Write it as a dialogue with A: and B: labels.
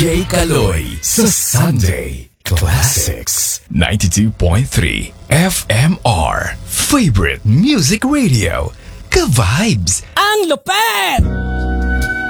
A: DJ Kaloy sa Sunday Classics 92.3 FMR Favorite Music Radio. Ka-vibes!
B: Ang lupet!